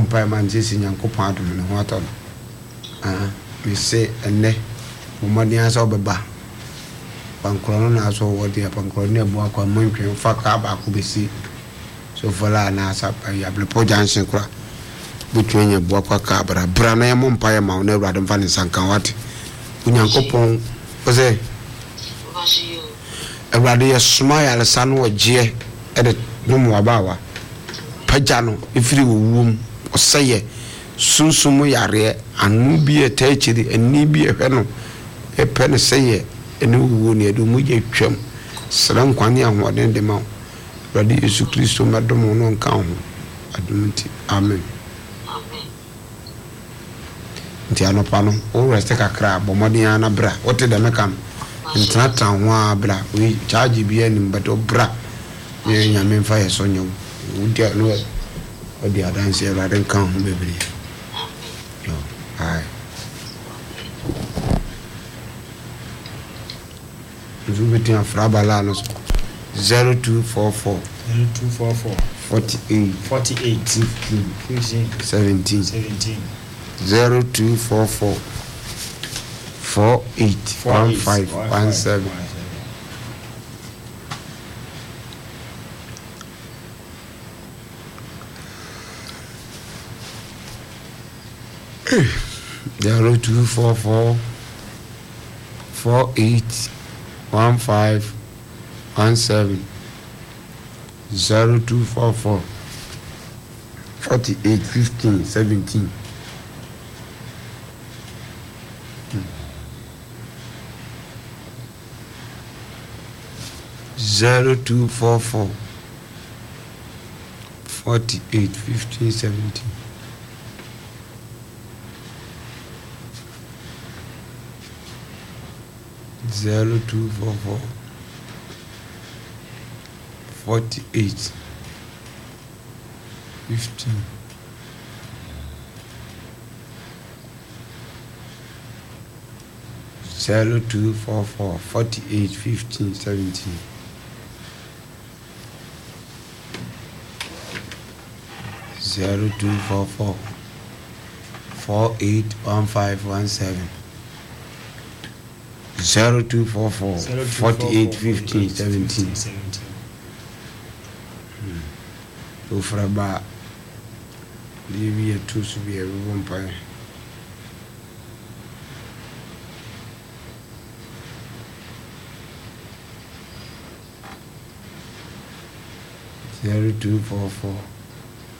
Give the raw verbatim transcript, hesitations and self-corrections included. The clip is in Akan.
mpae man sisi Nyankopɔn adom ne ho atɔ no ah me se enne momɔden asa obeba pankro no na aso wodi pankro ne abu akwa mantwe fa ka ba ko besi so fala na asa ya blepo jansen kura butwe nya bu akwa ka bra bra na yemo mpae ma na awurade mfa ne sankan wate Nyankopɔn ose awurade ye soma ya lesa no ogye e de dum wabawa pagya no ifiri wowum oseye sunsumu yare anu bi etachiri ani bi ehwe no e pe ne seye ene wowo ne edu mugye twam sran kwane ahoden de ma awurade Yesu Kristo medom no nka ho adumti amen amen nti anopa no o rest kakra bomodin na bra wote de mekam ntrata ho abra we charge bi anim beto bra ye nyame mfa ye so nyom wudi no odi adanse awurade nka ho bebre yo ai Rubitin Frabala no zero two four four zero two four four forty-eight forty-eight fifteen seventeen seventeen zero two four four four eight one five one seven. Zero two four four four eight one five one seven zero two four four forty eight fifteen seventeen. Zero two four four forty eight fifteen seventeen. Zero two four four forty eight fifteen zero two four four forty eight fifteen seventeen. Zero two four four four eight one five one seven zero two four four forty eight fifteen seventeen. So for about maybe a two to be a one pie. Zero two four four